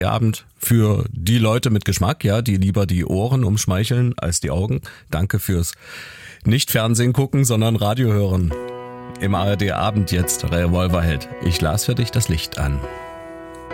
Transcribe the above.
Abend für die Leute mit Geschmack, ja, die lieber die Ohren umschmeicheln als die Augen. Danke fürs nicht Fernsehen gucken, sondern Radio hören. Im ARD Abend jetzt Revolverheld. Ich las für dich das Licht an.